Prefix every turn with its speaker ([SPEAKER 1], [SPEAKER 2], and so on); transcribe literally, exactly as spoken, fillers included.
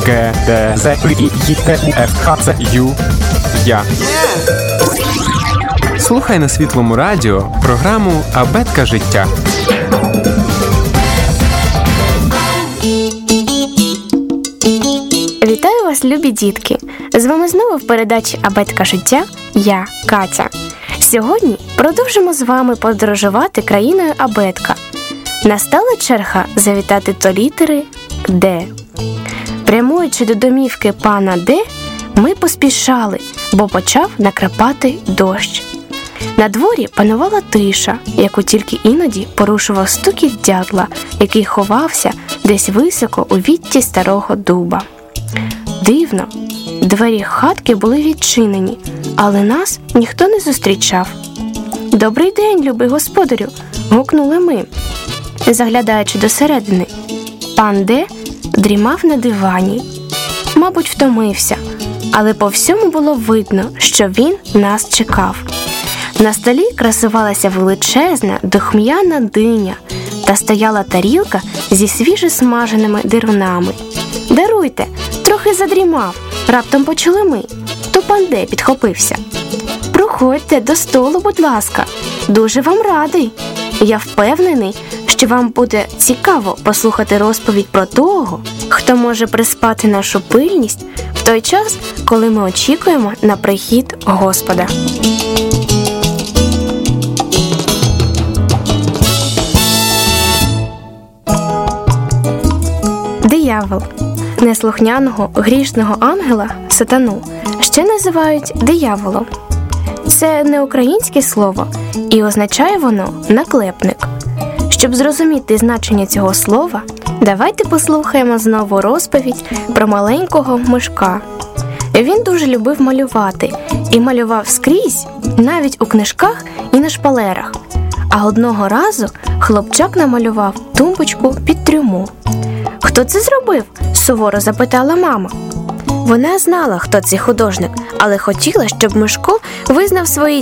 [SPEAKER 1] Г, Д, З, І, Й, Т, У, Ф, Х, Ц, Ю, Я. Слухай на Світлому радіо програму «Абетка життя».
[SPEAKER 2] Вітаю вас, любі дітки! З вами знову в передачі «Абетка життя» я, Катя. Сьогодні продовжимо з вами подорожувати країною Абетка. Настала черга завітати до літери Д. Прямуючи до домівки пана Д, ми поспішали, бо почав накрапати дощ. На дворі панувала тиша, яку тільки іноді порушував стукіт дятла, який ховався десь високо у вітті старого дуба. Дивно, двері хатки були відчинені, але нас ніхто не зустрічав. «Добрий день, любий господарю!» – гукнули ми, заглядаючи досередини. Пан Д дрімав на дивані. Мабуть, втомився, але по всьому було видно, що він нас чекав. На столі красувалася величезна духмяна диня та стояла тарілка зі свіжосмаженими дирунами. «Даруйте, трохи задрімав», – раптом почули ми. То пан Д підхопився. «Проходьте до столу, будь ласка, дуже вам радий. Я впевнений, що вам буде цікаво послухати розповідь про того, хто може приспати нашу пильність в той час, коли ми очікуємо на прихід Господа». Диявол. Неслухняного, грішного ангела, сатану, ще називають дияволом. Це не українське слово, і означає воно «наклепник». Щоб зрозуміти значення цього слова, давайте послухаємо знову розповідь про маленького мишка. Він дуже любив малювати і малював скрізь, навіть у книжках і на шпалерах. А одного разу хлопчак намалював тумбочку під трюму. «Хто це зробив?» – суворо запитала мама. Вона знала, хто цей художник, але хотіла, щоб Мишко визнав свої